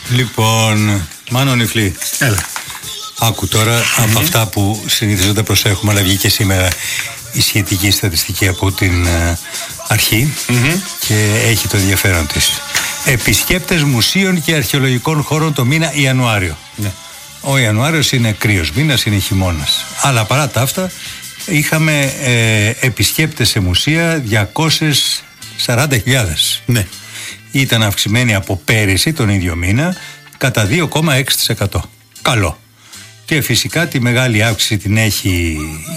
Λοιπόν, Μάνο Νιφλή. Έλα. Άκου τώρα από αυτά που συνήθως δεν τα προσέχουμε, αλλά βγήκε σήμερα η σχετική στατιστική από την αρχή και έχει το ενδιαφέρον της. Επισκέπτες μουσείων και αρχαιολογικών χώρων το μήνα Ιανουάριο. Ναι. Ο Ιανουάριος είναι κρύος μήνας, είναι χειμώνας. Αλλά παρά τα αυτά είχαμε επισκέπτες σε μουσεία 240.000. Ναι. Ήταν αυξημένη από πέρυσι τον ίδιο μήνα κατά 2,6%. Καλό. Και φυσικά τη μεγάλη αύξηση την έχει,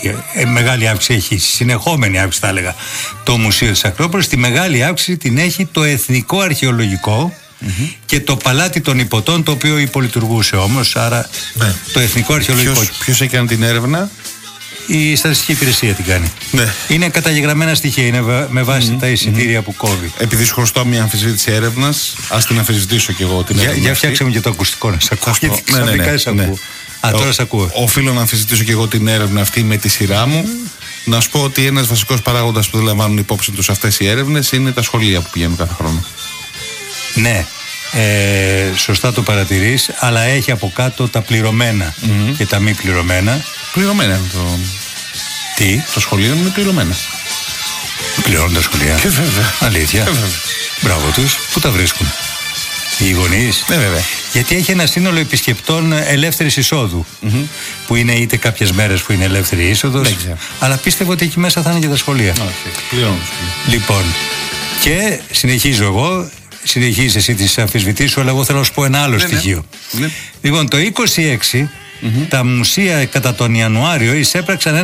συνεχόμενη αύξηση θα έλεγα, το Μουσείο της Ακρόπολης. Τη μεγάλη αύξηση την έχει το Εθνικό Αρχαιολογικό και το Παλάτι των Ιππωτών, το οποίο υπολειτουργούσε όμως, άρα το Εθνικό Αρχαιολογικό. Ποιος έκανε την έρευνα? Η Στατιστική Υπηρεσία την κάνει. Ναι. Είναι καταγεγραμμένα στοιχεία, είναι με βάση τα εισιτήρια που κόβει. Επειδή σου χρωστώ μια αμφισβήτηση έρευνας, ας την αμφισβητήσω κι εγώ την έρευνα. Για φτιάξαμε και το ακουστικό να σε ακούω. Γιατί ξαφνικά σε ακούω. Τώρα σε ακούω. Οφείλω να αμφισβητήσω κι εγώ την έρευνα αυτή με τη σειρά μου. Να σου πω ότι ένας βασικός παράγοντας που δεν λαμβάνουν υπόψη τους αυτές οι έρευνες είναι τα σχολεία που πηγαίνουν κάθε χρόνο. Ναι. Σωστά το παρατηρείς, αλλά έχει από κάτω τα πληρωμένα και τα μη πληρωμένα. Πληρωμένα είναι το. Τι? Τα σχολεία είναι πληρωμένα. Πληρώνουν τα σχολεία. Βέβαια. Αλήθεια. Μπράβο τους. Πού τα βρίσκουν? Οι γονείς. Βέβαια. Γιατί έχει ένα σύνολο επισκεπτών ελεύθερης εισόδου. Που είναι είτε κάποιες μέρες που είναι ελεύθερη είσοδος. Αλλά πίστευω ότι εκεί μέσα θα είναι και τα σχολεία. Πληρώνουν. Λοιπόν, και συνεχίζω εγώ. Συνεχίζεις εσύ τις αμφισβητήσεις σου, αλλά εγώ θέλω να σου πω ένα άλλο στοιχείο. Ναι. Λοιπόν, το 26 τα μουσεία κατά τον Ιανουάριο εισέπραξαν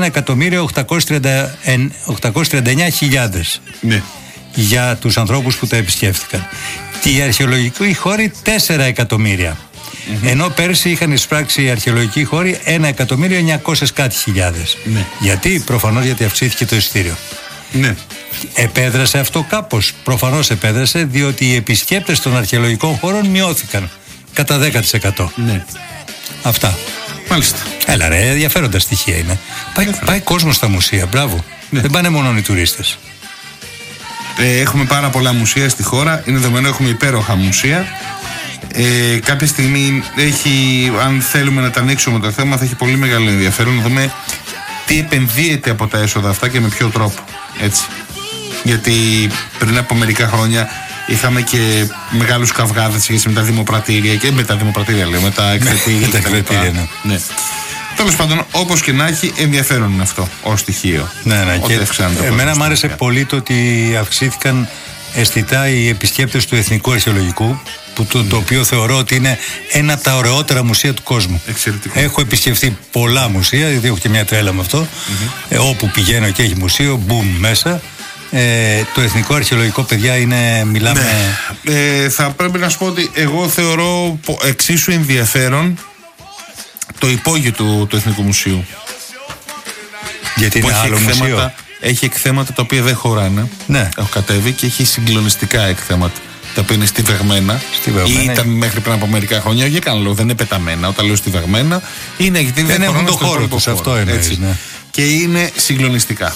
1.839.000 για τους ανθρώπους που τα επισκέφθηκαν. Οι αρχαιολογικοί χώροι 4 εκατομμύρια. Ενώ πέρσι είχαν εισπράξει οι αρχαιολογικοί χώροι 1.900.000 κάτι. Γιατί? Προφανώς γιατί αυξήθηκε το εισιτήριο. Ναι. Επέδρασε αυτό κάπως? Προφανώς επέδρασε, διότι οι επισκέπτες των αρχαιολογικών χώρων μειώθηκαν κατά 10%. Ναι. Αυτά. Μάλιστα. Έλα ρε, ενδιαφέροντα στοιχεία είναι. Πάει κόσμος στα μουσεία, μπράβο. Ναι. Δεν πάνε μόνο οι τουρίστες. Έχουμε πάρα πολλά μουσεία στη χώρα. Είναι δεδομένο, έχουμε υπέροχα μουσεία. Κάποια στιγμή αν θέλουμε να τα ανοίξουμε το θέμα, θα έχει πολύ μεγάλο ενδιαφέρον να δούμε τι επενδύεται από τα έσοδα αυτά και με ποιο τρόπο. Έτσι. Γιατί πριν από μερικά χρόνια είχαμε και μεγάλους καυγάδες σχέση με τα δημοπρατήρια και με τα δημοπρατήρια, λέω, με τα εκθετήρια. Ναι. Τέλος πάντων, όπως και να έχει, ενδιαφέρον είναι αυτό ως στοιχείο. Ναι. Και εμένα μου άρεσε πολύ το ότι αυξήθηκαν αισθητά οι επισκέπτες του Εθνικού Αρχαιολογικού, το οποίο θεωρώ ότι είναι ένα από τα ωραιότερα μουσεία του κόσμου. Εξαιρετικό. Έχω επισκεφθεί πολλά μουσεία, γιατί έχω και μια τρέλα με αυτό. Όπου πηγαίνω και έχει μουσείο, μπουμ μέσα. Το Εθνικό Αρχαιολογικό, παιδιά, μιλάμε. Ναι. Θα πρέπει να σου πω ότι εγώ θεωρώ εξίσου ενδιαφέρον το υπόγειο του Εθνικού Μουσείου. Γιατί είναι άλλο μουσείο. Έχει εκθέματα τα οποία δεν χωράνε. Ναι. Έχω κατέβει και έχει συγκλονιστικά εκθέματα τα οποία είναι στιβεγμένα. Ή ήταν μέχρι πριν από μερικά χρόνια. Για κανένα λόγο δεν είναι πεταμένα. Όταν λέω στιβεγμένα, είναι γιατί δεν έχουν το χώρο τους. Αυτό είναι. Έτσι. Ναι. Και είναι συγκλονιστικά.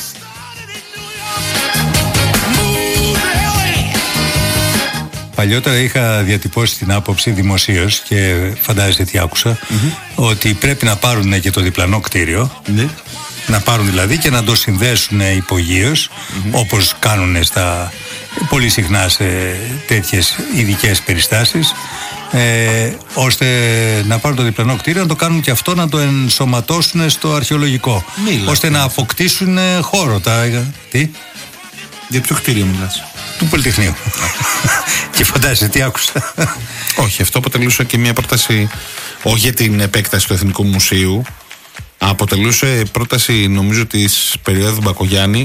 Παλιότερα είχα διατυπώσει την άποψη δημοσίως και φαντάζεστε τι άκουσα, ότι πρέπει να πάρουν και το διπλανό κτίριο, να πάρουν δηλαδή και να το συνδέσουν υπογείως, όπως κάνουν πολύ συχνά σε τέτοιες ειδικές περιστάσεις, ώστε να πάρουν το διπλανό κτίριο, να το κάνουν και αυτό, να το ενσωματώσουν στο αρχαιολογικό, ώστε να αποκτήσουν χώρο. Τι? Για ποιο κτίριο μιλάς? Του Πολυτεχνείου. Και φαντάζεσαι τι άκουσα. Όχι, αυτό αποτελούσε και μια πρόταση, όχι για την επέκταση του Εθνικού Μουσείου, αποτελούσε πρόταση νομίζω της περίοδου Μπακογιάννη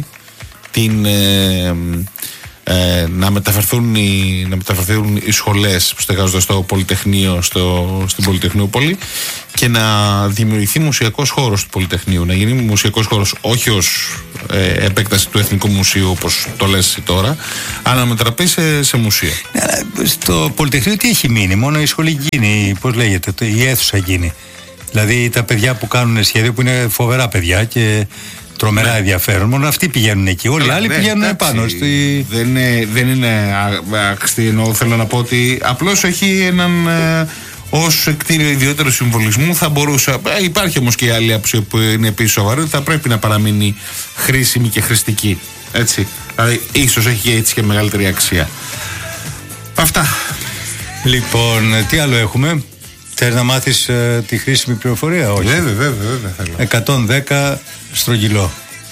να μεταφερθούν οι σχολές που στεγάζονται στο Πολυτεχνείο, στην Πολυτεχνιούπολη, και να δημιουργηθεί μουσιακός χώρος του Πολυτεχνείου. Να γίνει μουσιακός χώρος όχι ως επέκταση του Εθνικού Μουσείου όπως το λες εσύ τώρα, αλλά να μετατραπεί σε μουσείο. Στο Πολυτεχνείο τι έχει μείνει? Μόνο η σχολή γίνει, πώς λέγεται, η αίθουσα γίνει. Δηλαδή τα παιδιά που κάνουν σχέδιο, που είναι φοβερά παιδιά και τρομερά ενδιαφέρον. Μόνο αυτοί πηγαίνουν εκεί. Όλοι οι άλλοι πηγαίνουν πάνω. Δεν είναι άξιο. Θέλω να πω ότι απλώς έχει έναν. Ως κτίριο ιδιαίτερου συμβολισμού θα μπορούσε. Υπάρχει όμως και η άλλη άποψη που είναι επίσης σοβαρή, ότι θα πρέπει να παραμείνει χρήσιμη και χρηστική. Έτσι. Δηλαδή, ίσως έχει έτσι και μεγαλύτερη αξία. Αυτά. Λοιπόν, τι άλλο έχουμε? Θέλεις να μάθεις τη χρήσιμη πληροφορία? Όχι. Βέβαια θέλω. 110 στρογγυλό.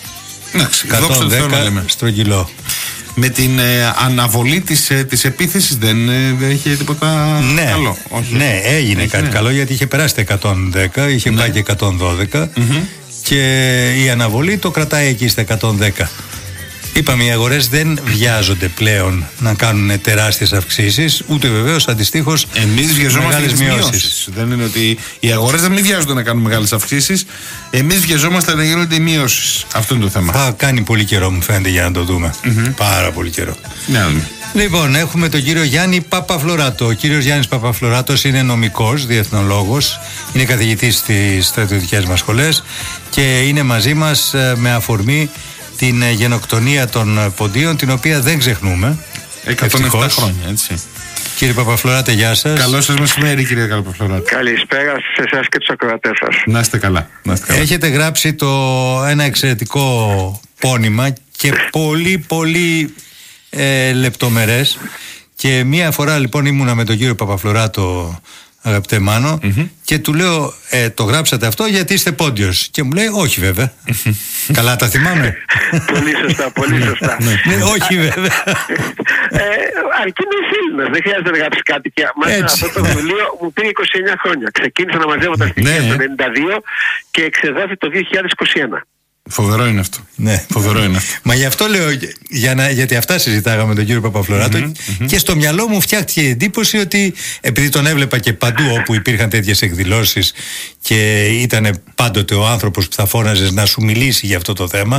110 στρογγυλό. Με την αναβολή της επίθεσης δεν είχε τίποτα καλό? Όχι. Ναι, έγινε κάτι καλό, γιατί είχε περάσει τα 110, είχε πάει και 112 και η αναβολή το κρατάει εκεί στα 110. Είπαμε, οι αγορές δεν βιάζονται πλέον να κάνουν τεράστιες αυξήσεις, ούτε βεβαίως αντιστοίχως μεγάλες μειώσεις. Δεν είναι ότι οι αγορές δεν βιάζονται να κάνουν μεγάλες αυξήσεις, εμείς βιαζόμαστε να γίνονται οι μειώσεις. Αυτό είναι το θέμα. Θα κάνει πολύ καιρό, μου φαίνεται, για να το δούμε. Πάρα πολύ καιρό. Ναι. Λοιπόν, έχουμε τον κύριο Γιάννη Παπαφλωράτο. Ο κύριος Γιάννης Παπαφλωράτος είναι νομικός, διεθνολόγος, είναι καθηγητής στις στρατιωτικές μας σχολές και είναι μαζί μας με αφορμή την γενοκτονία των Ποντίων, την οποία δεν ξεχνούμε. 107 χρόνια, έτσι. Κύριε Παπαφλωράτε, γεια σας. Καλό σας μεσημέρι, κύριε Παπαφλωράτε. Καλησπέρα σε εσάς και τους ακροατές σας. Να είστε καλά. Έχετε γράψει ένα εξαιρετικό πόνημα και πολύ λεπτομερές, και μία φορά λοιπόν ήμουνα με τον κύριο Παπαφλωράτο, αγαπητέ Μάνο, και του λέω, το γράψατε αυτό γιατί είστε Πόντιος? Και μου λέει, όχι βέβαια. Καλά τα θυμάμαι? Πολύ σωστά. Ναι, όχι βέβαια. Αρκεί να είσαι Έλληνας, δεν χρειάζεται να γράψεις κάτι. Και αυτό το βιβλίο μου πήρε 29 χρόνια. Ξεκίνησα να μαζεύω τα στοιχεία το 1992 και εξεδόθη το 2021. Φοβερό είναι αυτό. Ναι, φοβερό είναι αυτό. Μα γι' αυτό λέω, γιατί αυτά συζητάγαμε με τον κύριο Παπαφλωράτο, και στο μυαλό μου φτιάχτηκε η εντύπωση ότι, επειδή τον έβλεπα και παντού όπου υπήρχαν τέτοιες εκδηλώσεις και ήταν πάντοτε ο άνθρωπος που θα φώναζες να σου μιλήσει για αυτό το θέμα,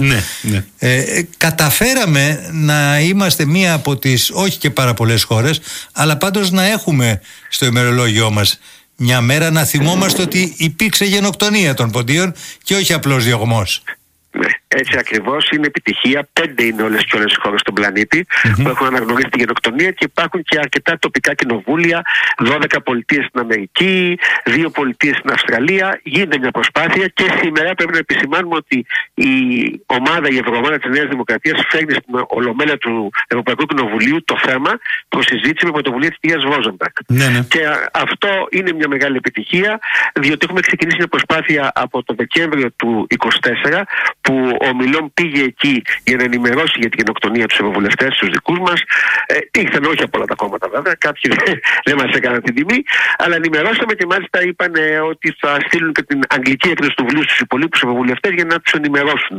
καταφέραμε να είμαστε μία από τις, όχι και πάρα πολλές χώρες, αλλά πάντως να έχουμε στο ημερολόγιό μας μια μέρα να θυμόμαστε ότι υπήρξε γενοκτονία των Ποντίων και όχι απλώς διωγμός. Ναι, έτσι ακριβώς, είναι επιτυχία. 5 είναι όλες οι χώρες στον πλανήτη που έχουν αναγνωρίσει τη γενοκτονία, και υπάρχουν και αρκετά τοπικά κοινοβούλια, 12 πολιτείες στην Αμερική, 2 πολιτείες στην Αυστραλία. Γίνεται μια προσπάθεια, και σήμερα πρέπει να επισημάνουμε ότι η Ευρωομάδα της Νέας Δημοκρατίας φέρνει στην Ολομέλεια του Ευρωπαϊκού Κοινοβουλίου το θέμα προς συζήτηση με πρωτοβουλία της κυρίας Βόζεμπεργκ. Και αυτό είναι μια μεγάλη επιτυχία, διότι έχουμε ξεκινήσει μια προσπάθεια από το Δεκέμβριο του 2024, που ο Μιλόν πήγε εκεί για να ενημερώσει για την γενοκτονία τους ευρωβουλευτές, τους δικούς μας. Ήρθαν όχι από όλα τα κόμματα βέβαια, κάποιοι δεν μας έκαναν την τιμή, αλλά ενημερώσαμε, και μάλιστα είπαν ότι θα στείλουν και την αγγλική έκδοση του βιβλίου στους υπολείπους ευρωβουλευτές για να τους ενημερώσουν.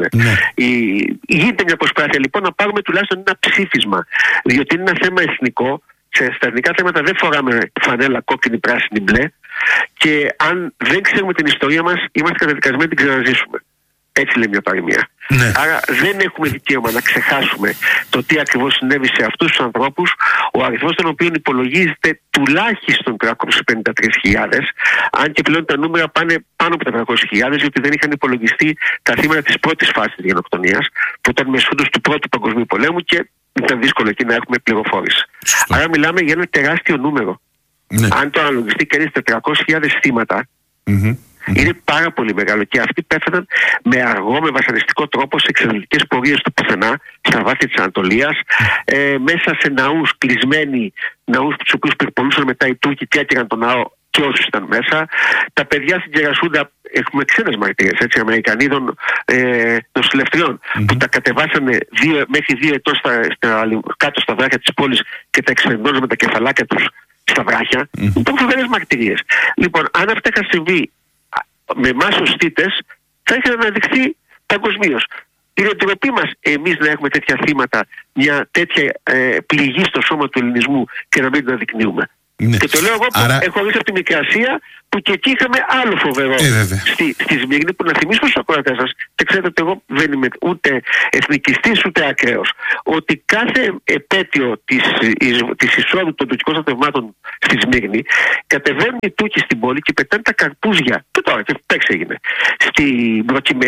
Γίνεται μια προσπάθεια λοιπόν να πάρουμε τουλάχιστον ένα ψήφισμα, διότι είναι ένα θέμα εθνικό. Στα εθνικά θέματα δεν φοράμε φανέλα κόκκινη, πράσινη, μπλε, και αν δεν ξέρουμε την ιστορία μας, είμαστε καταδικασμένοι να την ξαναζήσουμε. Έτσι λέει μια παροιμία. Άρα δεν έχουμε δικαίωμα να ξεχάσουμε το τι ακριβώς συνέβη σε αυτούς τους ανθρώπους, ο αριθμός των οποίων υπολογίζεται τουλάχιστον 353.000, αν και πλέον τα νούμερα πάνε πάνω από 400.000, γιατί δεν είχαν υπολογιστεί τα θύματα της πρώτης φάσης της γενοκτονίας, που ήταν μεσούντος του Πρώτου Παγκοσμίου Πολέμου, και ήταν δύσκολο εκεί να έχουμε πληροφόρηση. Άρα μιλάμε για ένα τεράστιο νούμερο. Αν το αναλογιστεί κανείς 400.000 θύματα, είναι πάρα πολύ μεγάλο, και αυτοί πέθαναν με αργό, με βασανιστικό τρόπο, σε εξαιρετικές πορείες του πουθενά, στα βάθη της Ανατολίας, μέσα σε ναούς κλεισμένοι, ναούς τους οποίους πυρπολούσαν μετά οι Τούρκοι και έκαναν τον ναό και όσους ήταν μέσα. Τα παιδιά στην Κερασούντα, έχουμε ξένες μαρτυρίες, έτσι, Αμερικανίδων νοσηλευτριών, που τα κατεβάσανε μέχρι 2 ετών κάτω στα βράχια της πόλης και τα εξερνώναν με τα κεφαλάκια τους στα βράχια. Ήταν φοβερές μαρτυρίες. Λοιπόν, αν αυτά είχαν συμβεί με εμάς ως θύτες, θα είχε αναδειχθεί παγκοσμίως. Είναι ντροπή μας εμείς να έχουμε τέτοια θύματα, μια τέτοια πληγή στο σώμα του ελληνισμού, και να μην την αδεικνύουμε. Και το λέω εγώ που έχω ορίσει από τη Μικρασία, που και εκεί είχαμε άλλο φοβερό στη Σμύρνη, που να θυμίσω στους ακροατές σας, και ξέρετε ότι εγώ δεν είμαι ούτε εθνικιστής ούτε ακραίος, ότι κάθε επέτειο της εισόδου των τουρκικών στρατευμάτων στη Σμύρνη, κατεβαίνουν οι Τούρκοι στην πόλη και πετάνε τα καρπούζια. Και τώρα, και πέξε έγινε. Στην Προκυμαία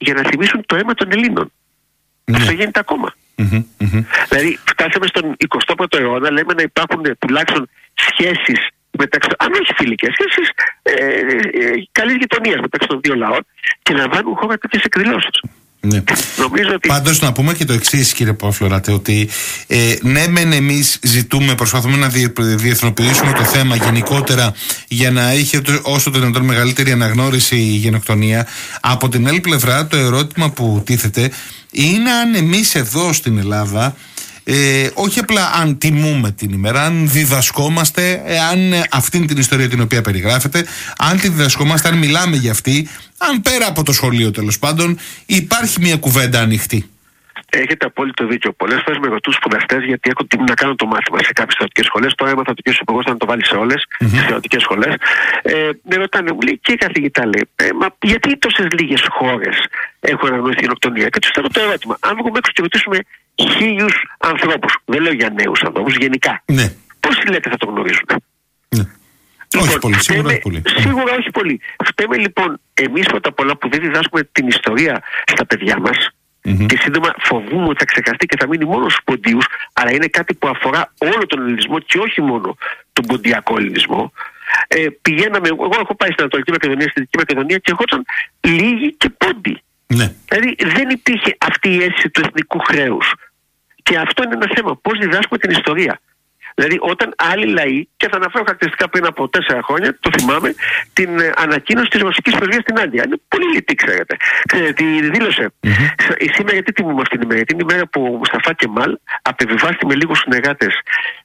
για να θυμίσουν το αίμα των Ελλήνων. Αυτό γίνεται ακόμα. Δηλαδή, φτάσαμε στον 21ο αιώνα, λέμε να υπάρχουν τουλάχιστον σχέσεις μεταξύ, αν όχι φιλικές, σχέσεις καλής γειτονίας μεταξύ των δύο λαών και να βάλουν χώρα τέτοιες εκδηλώσεις. Ναι. Ότι... Πάντως να πούμε και το εξής, κύριε Παπαφλωράτε, ότι ναι μεν εμείς προσπαθούμε να διεθνοποιήσουμε το θέμα γενικότερα για να έχει όσο το δυνατόν μεγαλύτερη αναγνώριση η γενοκτονία. Από την άλλη πλευρά το ερώτημα που τίθεται είναι αν εμείς εδώ στην Ελλάδα όχι απλά αν τιμούμε την ημέρα, αν διδασκόμαστε, αν αυτήν την ιστορία την οποία περιγράφεται, αν τη διδασκόμαστε, αν μιλάμε για αυτή, αν πέρα από το σχολείο τέλος πάντων υπάρχει μια κουβέντα ανοιχτή. Έχετε απόλυτο δίκιο. Πολλές φορές με ρωτούν σπουδαστές, γιατί έχω τιμή να κάνω το μάθημα σε κάποιες θεωρητικές σχολές. Τώρα έμαθα το κ. Υπουργός να το βάλει σε όλες τις θεωρητικές σχολές. Με ρωτάνε, μου λέει, και καθηγητά, λέει, μα γιατί τόσες λίγες χώρες έχουν αναγνωρίσει τη γενοκτονία? Και τους θέτω το ερώτημα. Αν βγούμε έξω και ρωτήσουμε 1.000 ανθρώπους, δεν λέω για νέους ανθρώπους, γενικά, πόσοι λέτε θα το γνωρίζουν? Λοιπόν, όχι πολύ, σίγουρα όχι πολύ. Σίγουρα όχι πολύ. Φταίμε λοιπόν εμείς πρώτα απ' όλα που δεν διδάσκουμε την ιστορία στα παιδιά μας. Και σύντομα φοβούμαι ότι θα ξεχαστεί και θα μείνει μόνο στους ποντίους, αλλά είναι κάτι που αφορά όλο τον ελληνισμό και όχι μόνο τον ποντιακό ελληνισμό. Πηγαίναμε, εγώ έχω πάει στην Ανατολική Μακεδονία, στη Δυτική Μακεδονία και ερχόταν λίγοι και πόντιοι. Ναι. Δηλαδή δεν υπήρχε αυτή η αίσθηση του εθνικού χρέους. Και αυτό είναι ένα θέμα. Πώς διδάσκουμε την ιστορία? Δηλαδή, όταν άλλοι λαοί, και θα αναφέρω χαρακτηριστικά πριν από 4 χρόνια, το θυμάμαι, την ανακοίνωση της ρωσικής πρεσβείας στην Άγκυρα. Είναι πολύ λιτή, ξέρετε. Τη δήλωσε. Σήμερα, γιατί τιμούμε αυτή την ημέρα? Γιατί είναι η μέρα που ο Μουσταφά Κεμάλ απεβιβάστηκε με λίγους συνεργάτες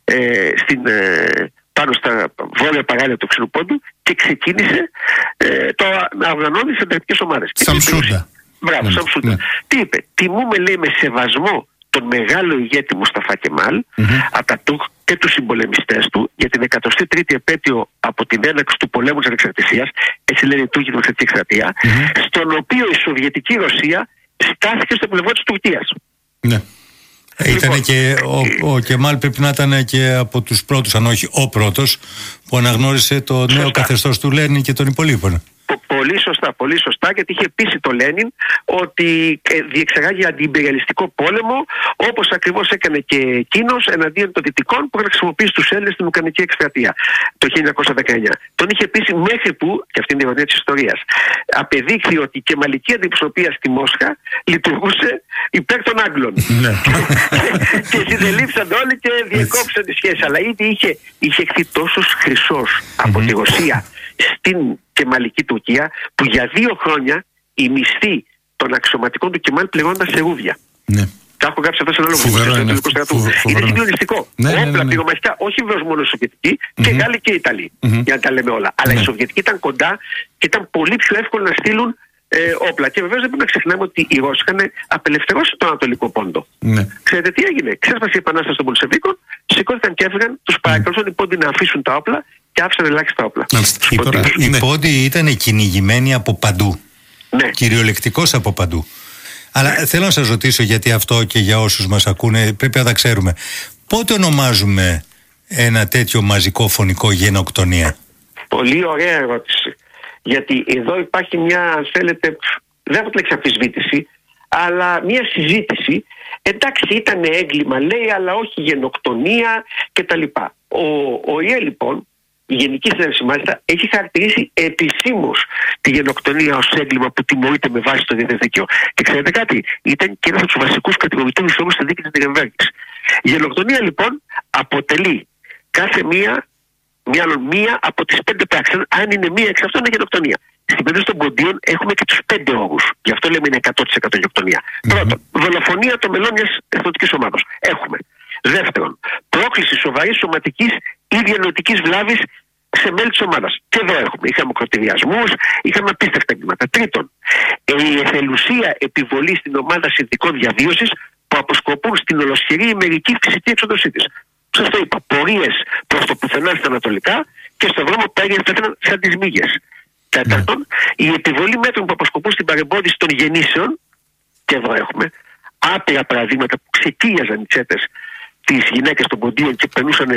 πάνω στα βόρεια παράλια του Ξηροπόντου και ξεκίνησε να οργανώνει τις ανταρκτικές ομάδες. Σαμσούντα. Μπράβο, Σαμσούντα. Τι είπε? Τιμούμε, λέει, με σεβασμό τον μεγάλο ηγέτη Μουσταφά Κεμάλ, Ατατούρκ και τους συμπολεμιστές του για την 103η επέτειο από την έναρξη του πολέμου της Ανεξαρτησίας, έτσι λένε οι Τούρκοι Δημοκρατική Εκστρατεία, στον οποίο η Σοβιετική Ρωσία στάθηκε στο πλευρό της Τουρκίας. Ναι. Ήταν και ο Κεμάλ πρέπει να ήταν και από τους πρώτους, αν όχι ο πρώτος, που αναγνώρισε το νέο καθεστώς του Λένιν και των υπολείπων. Πολύ σωστά, γιατί είχε πείσει το Λένιν ότι διεξαγάγει αντιυμπεριαλιστικό πόλεμο, όπως ακριβώς έκανε και εκείνος εναντίον των Δυτικών που είχαν χρησιμοποιήσει τους Έλληνες στην Ουκρανική εκστρατεία το 1919. Τον είχε πείσει μέχρι που, και αυτή είναι η ειρωνία της ιστορίας, απεδείχθη ότι η κεμαλική αντιπροσωπεία στη Μόσχα λειτουργούσε υπέρ των Άγγλων. Και συνελήφθησαν όλοι και διεκόψαν τη σχέση. Αλλά ήδη είχε χθεί τόσος χρυσός από τη Ρωσία στην κεμαλική Τουρκία, που για 2 χρόνια οι μισθοί των αξιωματικών του Κεμάλ πληρώνονταν σε ρούδια. Ναι. Τα έχω γράψει αυτό σε ένα λόγο του στρατού. Είναι συγκλονιστικό. Όπλα πυρομαχικά, όχι βέβαια μόνο οι Σοβιετικοί, και Γάλλοι και Ιταλοί, για να τα λέμε όλα. Αλλά οι Σοβιετικοί ήταν κοντά και ήταν πολύ πιο εύκολο να στείλουν όπλα. Και βεβαίως δεν πρέπει να ξεχνάμε ότι οι Ρώσοι είχαν απελευθερώσει τον Ανατολικό Πόντο. Ξέρετε τι έγινε? Ξέσπασε η επανάσταση των Πολσεβίκων, σηκώθηκαν και έφυγαν, τους παρακαλούσαν οι Πόντιοι να αφήσουν τα όπλα και άφησαν ελάχιστα όπλα. Οι Πόντιοι ήταν κυνηγημένοι από παντού. Ναι. Κυριολεκτικώς από παντού. Αλλά θέλω να σας ρωτήσω, γιατί αυτό και για όσους μας ακούνε πρέπει να τα ξέρουμε. Πότε ονομάζουμε ένα τέτοιο μαζικό φωνικό γενοκτονία? Πολύ ωραία ερώτηση. Γιατί εδώ υπάρχει μια, αν θέλετε, δεν θα το λέξει αμφισβήτηση, αλλά μια συζήτηση. Εντάξει, ήταν έγκλημα, λέει, αλλά όχι γενοκτονία κτλ. Ο ΙΕ, λοιπόν, η Γενική Συνέλευση μάλιστα, έχει χαρακτηρίσει επισήμως τη γενοκτονία ως έγκλημα που τιμωρείται με βάση το διεθνές δίκαιο. Και ξέρετε κάτι, ήταν και ένας από τους βασικούς κατηγορητές νόμους στη δίκη της Νιρεμβέργης. Η γενοκτονία, λοιπόν, αποτελεί κάθε μία από τις 5 πράξεις. Αν είναι μία εξ αυτών, είναι γενοκτονία. Στην περίπτωση των ποντίων έχουμε και τους 5 όρους. Γι' αυτό λέμε είναι 100% γενοκτονία. Πρώτον, δολοφονία των μελών μιας εθνοτικής ομάδος. Έχουμε. Δεύτερον, πρόκληση σοβαρής σωματικής ή διανοητικής βλάβης σε μέλη της ομάδας. Και εδώ έχουμε. Είχαμε κροτηριασμούς, είχαμε απίστευτα εγκλήματα. Τρίτον, η εθελουσία επιβολή στην ομάδα συνθηκών διαβίωσης που αποσκοπούν στην ολοσχερή ημερική φυσική εξοδοσή της. Σας το είπα, πορείες προς το πουθενά στα ανατολικά και στον δρόμο πέραν σαν τις μύγες. Τέταρτον, η επιβολή μέτρων που αποσκοπούν στην παρεμπόδιση των γεννήσεων, και εδώ έχουμε άπειρα παραδείγματα που ξεκύλιαζαν οι τσέτες τις γυναίκες των ποντίων και περνούσαν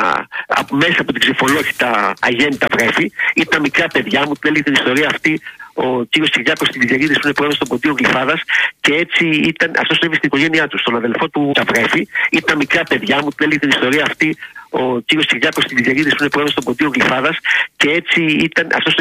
μέσα από την ξυφολόχη τα αγέννητα βρέφη ή τα μικρά παιδιά μου. Την έλεγε την ιστορία αυτή ο κύριος Κυριάκος Τηλιβερίδης, που είναι πρόεδρος των Ποντίων Γλυφάδας, και έτσι ήταν. Αυτό συνέβη στην οικογένειά του, στον αδελφό του Τσαβρέφη. Ήταν μικρά παιδιά, μου την έλεγε την ιστορία αυτή ο κύριος Κυριάκος Τηλιβερίδης, που είναι πρόεδρος των Ποντίων Γλυφάδας, και έτσι ήταν.